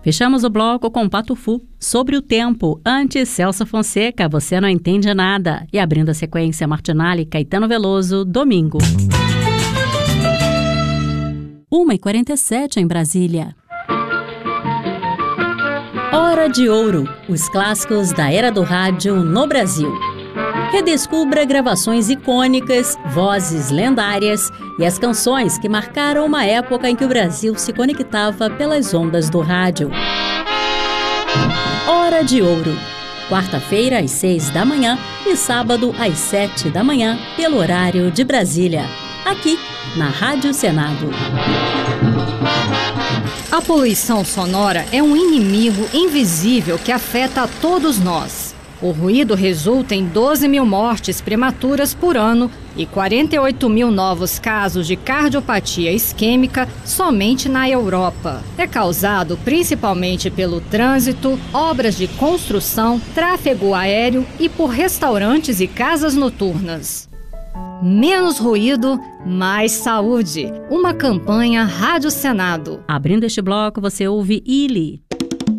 Fechamos o bloco com Pato Fu, Sobre o Tempo, antes Celso Fonseca, Você Não Entende Nada, e abrindo a sequência Martinalli, Caetano Veloso, Domingo. 1h47 em Brasília. Hora de Ouro, os clássicos da era do rádio no Brasil. Redescubra gravações icônicas, vozes lendárias e as canções que marcaram uma época em que o Brasil se conectava pelas ondas do rádio. Hora de Ouro, quarta-feira às 6 da manhã e sábado às 7 da manhã, pelo horário de Brasília, aqui na Rádio Senado. A poluição sonora é um inimigo invisível que afeta a todos nós. O ruído resulta em 12 mil mortes prematuras por ano e 48 mil novos casos de cardiopatia isquêmica somente na Europa. É causado principalmente pelo trânsito, obras de construção, tráfego aéreo e por restaurantes e casas noturnas. Menos ruído, mais saúde. Uma campanha Rádio Senado. Abrindo este bloco, você ouve Illy,